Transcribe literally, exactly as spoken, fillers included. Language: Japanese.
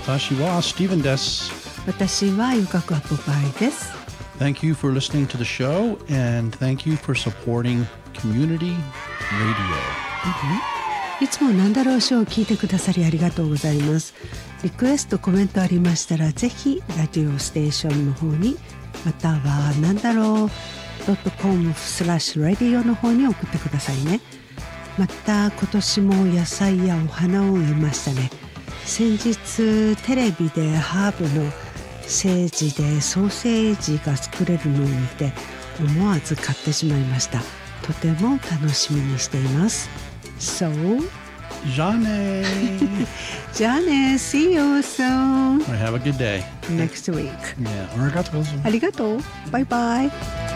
私はスティーブンです。 私はゆかくアップパイです。 Thank you for listening to the show and thank you for supporting Community Radio、 うん、いつもなんだろうショーを聞いてくださりありがとうございます。リクエストコメントありましたらぜひラジオステーションの方にまたはなんだろう .com スラッシュラディオの方に送ってくださいね。また今年も野菜やお花を植えましたね。先日テレビでハーブのセージでソーセージが作れるのを見て思わず買ってしまいました。とても楽しみにしています。 So じゃあねじゃあね See you soon. Have a good day Next week. Yeah, ありがとうございます。 ありがとう。バイバイ。